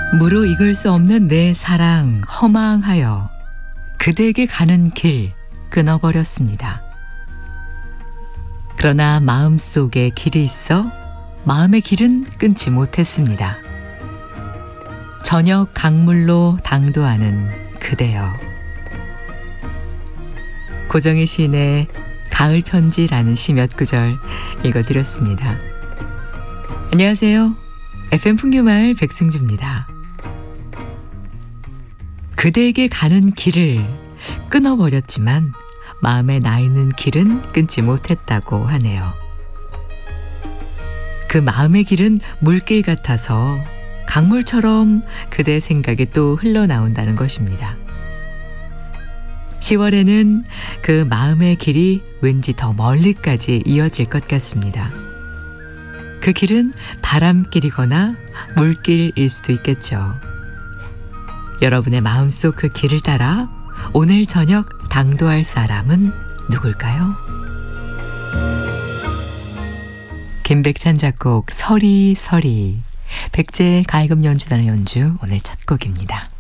무로 익을 수 없는 내 사랑 허망하여 그대에게 가는 길 끊어버렸습니다. 그러나 마음속에 길이 있어 마음의 길은 끊지 못했습니다. 저녁 강물로 당도하는 그대여. 고정희 시인의 가을 편지라는 시 몇 구절 읽어드렸습니다. 안녕하세요. FM 풍류마을 백승주입니다. 그대에게 가는 길을 끊어버렸지만 마음에 나 있는 길은 끊지 못했다고 하네요. 그 마음의 길은 물길 같아서 강물처럼 그대 생각이 또 흘러나온다는 것입니다. 10월에는 그 마음의 길이 왠지 더 멀리까지 이어질 것 같습니다. 그 길은 바람길이거나 물길일 수도 있겠죠. 여러분의 마음속 그 길을 따라 오늘 저녁 당도할 사람은 누굴까요? 김백찬 작곡 서리서리, 백제 가야금 연주단의 연주 오늘 첫 곡입니다.